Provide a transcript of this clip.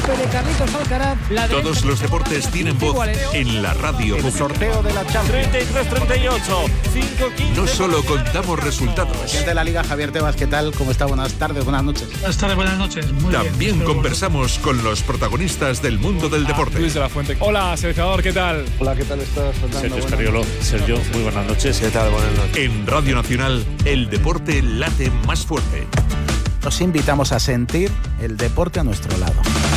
COPE de Carlitos Alcaraz. Todos los deportes tienen voz en la radio El pública. sorteo de la Champions. 33-38, 5-15. No solo contamos resultados, Presidente de la Liga, Javier Tebas, ¿qué tal? ¿Cómo está? Buenas tardes, buenas noches. Buenas tardes, buenas noches. Muy también bien. conversamos con los protagonistas del mundo del deporte. Luis de la Fuente. Hola, seleccionador, ¿qué tal? Hola, ¿qué tal estás, Fernando? Sergio Escariolo. Sergio, muy buenas noches. ¿Qué tal? Buenas noches. En Radio Nacional, el deporte late más fuerte. Nos invitamos a sentir el deporte a nuestro lado.